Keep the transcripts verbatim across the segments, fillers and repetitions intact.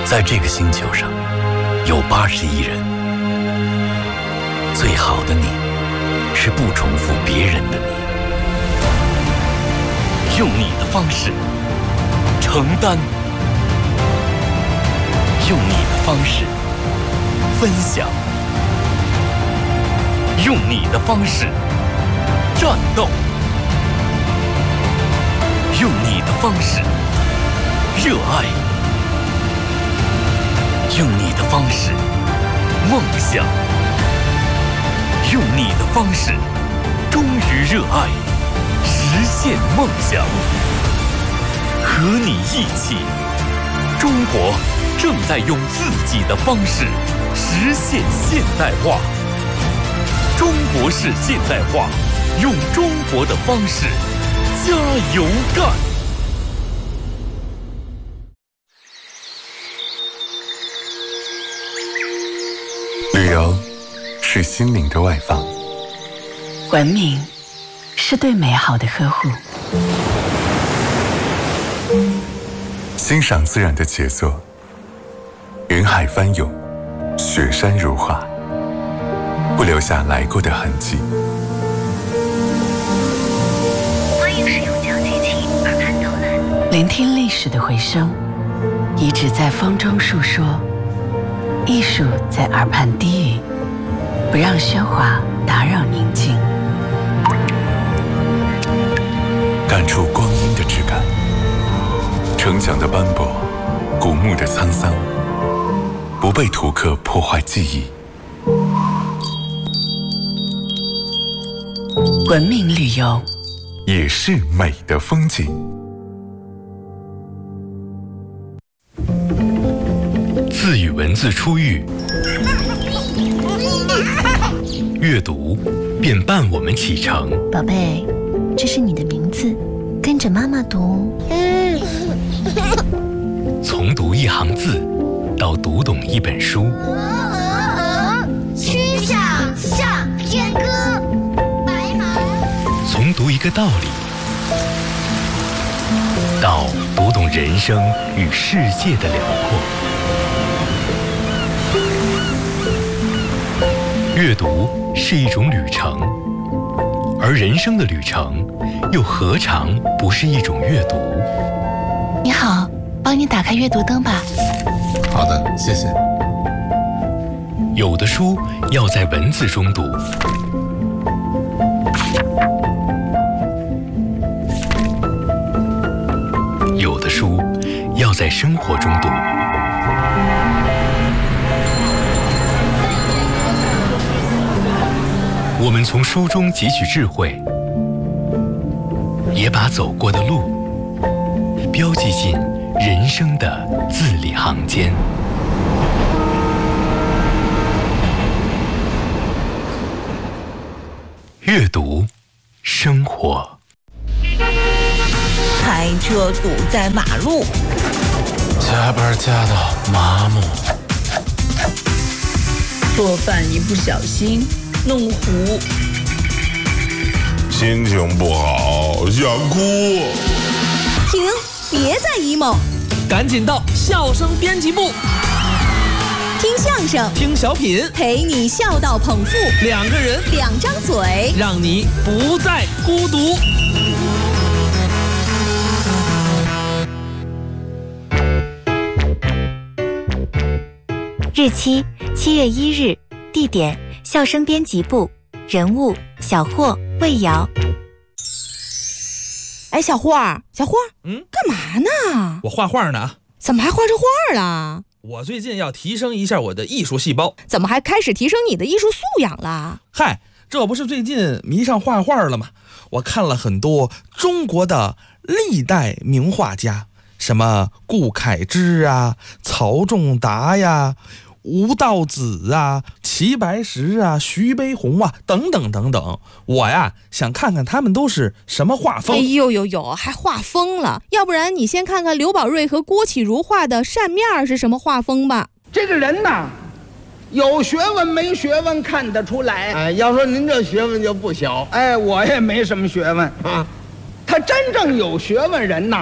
在这个星球上，有八十亿人。最好的你，是不重复别人的你。用你的方式承担，用你的方式分享，用你的方式战斗，用你的方式热爱，用你的方式梦想，用你的方式忠于热爱，实现梦想。和你一起，中国正在用自己的方式实现现代化。中国式现代化，用中国的方式加油干！ 旅游是心灵的外放， 文明是对美好的呵护。 欣赏自然的杰作，云海翻涌，雪山如画，不留下来过的痕迹。 欢迎使用讲机器耳畔导览， 聆听历史的回声，遗址在风中述说，艺术在耳畔低语，不让喧哗打扰宁静。 感触光阴的质感，城墙的斑驳，古墓的沧桑，不被图刻破坏记忆。 文明旅游也是美的风景。 字与文字初遇，阅读便伴我们启程。 宝贝，这是你的名字，跟着妈妈读。 从读一行字到读懂一本书， 曲项向天歌，白马。 从读一个道理到读懂人生与世界的辽阔。阅读是一种旅程，而人生的旅程又何尝不是一种阅读？ 你好，帮你打开阅读灯吧。 好的，谢谢。 有的书要在文字中读，有的书要在生活中读。我们从书中汲取智慧，也把走过的路标记进人生的字里行间。阅读，生活。 开车堵在马路， 加班加到麻木， 做饭一不小心弄糊， 心情不好想哭。 停，别再 emo， 赶紧到笑声编辑部， 听相声， 听小品， 陪你笑到捧腹， 两个人， 两张嘴， 让你不再孤独。 日期七月一日，地点笑声编辑部，人物小霍、魏瑶。 哎，小霍儿，小霍儿， 嗯， 干嘛呢？ 我画画呢。 怎么还画着画了？ 我最近要提升一下我的艺术细胞。 怎么还开始提升你的艺术素养了？ 嗨，这不是最近迷上画画了吗？我看了很多中国的历代名画家，什么顾恺之啊、曹仲达呀、吴道子啊、齐白石啊、徐悲鸿啊，等等等等。我呀想看看他们都是什么画风。 哎呦呦呦，还画疯了！要不然你先看看刘宝瑞和郭启儒画的扇面是什么画风吧。 这个人呐，有学问没学问看得出来。 哎，要说您这学问就不小。 哎，我也没什么学问啊。他真正有学问人呐，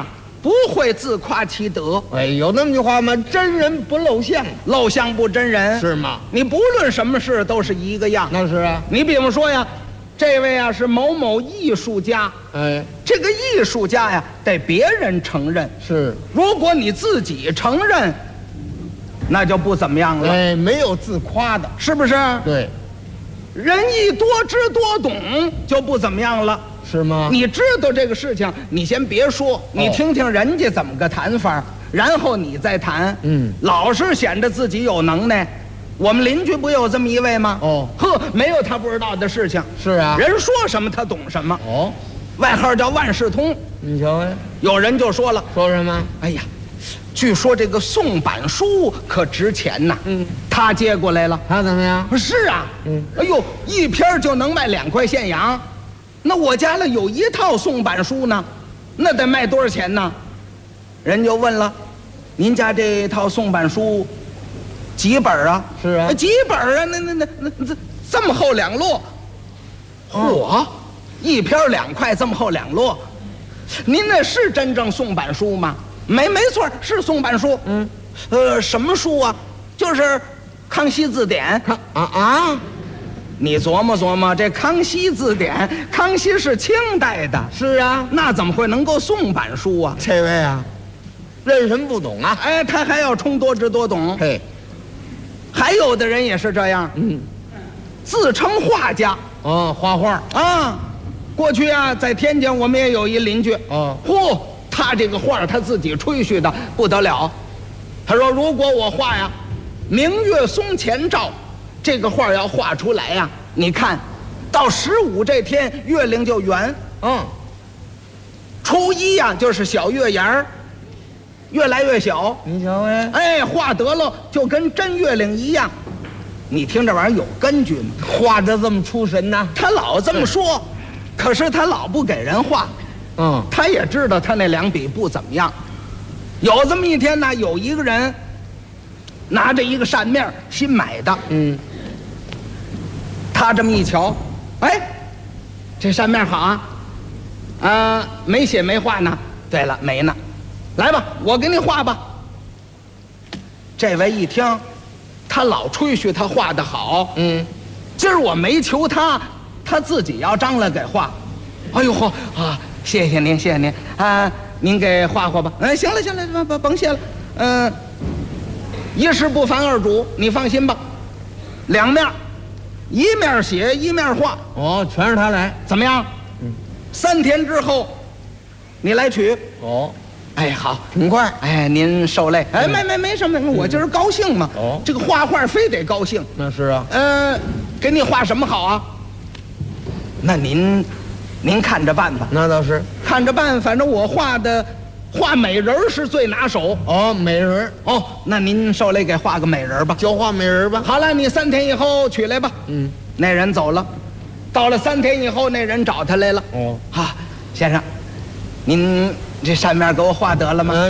不会自夸其德。 哎，有那么句话吗？真人不露相， 露相不真人， 是吗？ 你不论什么事都是一个样。 那是啊。 你比方说呀，这位啊是某某艺术家， 哎， 这个艺术家呀得别人承认。 是， 如果你自己承认，那就不怎么样了。 哎，没有自夸的， 是不是？ 对。 人一多知多懂就不怎么样了。 是吗？ 你知道这个事情，你先别说，你听听人家怎么个谈法，然后你再谈。 嗯， 老是显着自己有能耐。我们邻居不有这么一位吗？ 哦， 呵，没有他不知道的事情。 是啊， 人说什么他懂什么。 哦， 外号叫万事通。 你瞧哎， 有人就说了， 说什么？ 哎呀，据说这个宋版书可值钱呐。 嗯， 他接过来了。 他怎么样？ 是啊。 嗯， 哎呦，一篇就能卖两块现洋。那我家里有一套宋版书呢，那得卖多少钱呢？人就问了，您家这套宋版书几本啊？ 是啊， 几本啊？那那那那这这么厚两摞，嚯，一篇两块，这么厚两摞，您那是真正宋版书吗？没没错，是宋版书。嗯，呃，什么书啊？就是《康熙字典》。 啊啊！ 你琢磨琢磨，这《康熙字典》，康熙是清代的。 是啊， 那怎么会能够宋版书啊？ 这位啊，认什么不懂啊？ 哎，他还要充多知多懂。 嘿， 还有的人也是这样， 嗯， 自称画家。 哦，画画啊。过去啊，在天津我们也有一邻居。 哦， 嚯，他这个画他自己吹嘘的不得了。他说，如果我画呀，明月松前照。这个画要画出来呀，你看，到十五这天月亮就圆， 嗯， 初一呀就是小月牙儿，越来越小。 你瞧哎， 哎，画得了就跟真月亮一样。你听这玩意儿有根据吗？ 画得这么出神呢？ 他老这么说，可是他老不给人画。 嗯， 他也知道他那两笔不怎么样。有这么一天呢，有一个人拿着一个扇面新买的， 嗯。 他这么一瞧，哎，这扇面好啊，啊，没写没画呢。对了，没呢，来吧，我给你画吧。这位一听，他老吹嘘他画的好， 嗯， 今儿我没求他，他自己要张罗给画。哎呦嚯啊，谢谢您，谢谢您啊，您给画画吧。嗯，行了行了，甭甭谢了。嗯、呃，一事不烦二主，你放心吧，两面。一面写一面画。 哦，全是他来， 怎么样？嗯，三天之后，你来取。 哦， 哎，好， 挺快。 哎，您受累。哎，没没没什么，我今儿高兴嘛。 哦， 这个画画非得高兴。 那是啊。 呃，给你画什么好啊？那您，您看着办吧。 那倒是， 看着办。反正我画的。画美人是最拿手哦，美人哦，那您受累给画个美人吧， 就画美人吧。 好了，你三天以后取来吧。 嗯， 那人走了，到了三天以后，那人找他来了。 哦， 啊，先生，您这扇面给我画得了吗？